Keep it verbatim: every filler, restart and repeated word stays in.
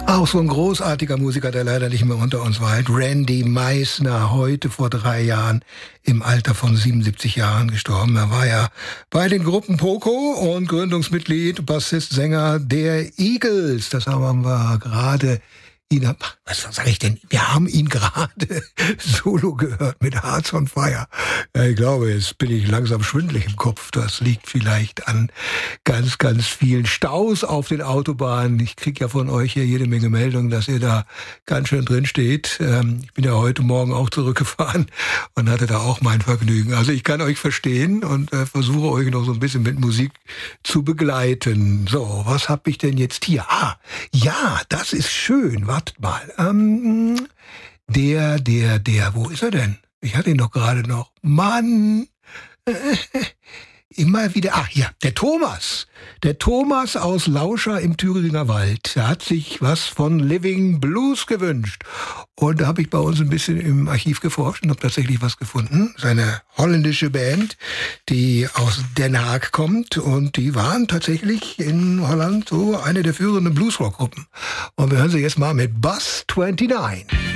Auch so ein großartiger Musiker, der leider nicht mehr unter uns weilt. Randy Meisner, heute vor drei Jahren im Alter von siebenundsiebzig Jahren gestorben. Er war ja bei den Gruppen Poco und Gründungsmitglied, Bassist, Sänger der Eagles. Das haben wir gerade ihn, was sage ich denn? Wir haben ihn gerade solo gehört mit Hearts on Fire. Ja, ich glaube, jetzt bin ich langsam schwindelig im Kopf. Das liegt vielleicht an ganz, ganz vielen Staus auf den Autobahnen. Ich kriege ja von euch hier jede Menge Meldungen, dass ihr da ganz schön drin steht. Ich bin ja heute Morgen auch zurückgefahren und hatte da auch mein Vergnügen. Also ich kann euch verstehen und versuche euch noch so ein bisschen mit Musik zu begleiten. So, was habe ich denn jetzt hier? Ah, ja, das ist schön. Wartet mal. Ähm, der, der, der, wo ist er denn? Ich hatte ihn doch gerade noch. Mann! Immer wieder, ach ja, der Thomas. Der Thomas aus Lauscher im Thüringer Wald. Der hat sich was von Living Blues gewünscht. Und da habe ich bei uns ein bisschen im Archiv geforscht und habe tatsächlich was gefunden. Das ist eine holländische Band, die aus Den Haag kommt. Und die waren tatsächlich in Holland so eine der führenden Bluesrock-Gruppen. Und wir hören sie jetzt mal mit Bus neunundundzwanzig.